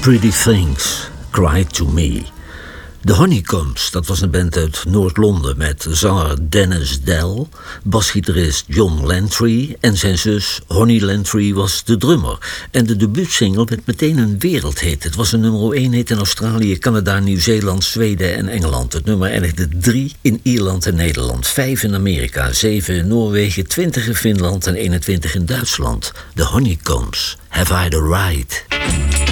Pretty Things, Cry to Me. De Honeycombs, dat was een band uit Noord-Londen met zanger Dennis Dell, basgitarist John Lantry en zijn zus Honey Lantry was de drummer. En de debuutsingle werd meteen een wereldhit. Het was een nummer 1 hit in Australië, Canada, Nieuw-Zeeland, Zweden en Engeland. Het nummer eindigde 3 in Ierland en Nederland, 5 in Amerika, 7 in Noorwegen, 20 in Finland en 21 in Duitsland. De Honeycombs, Have I the Right?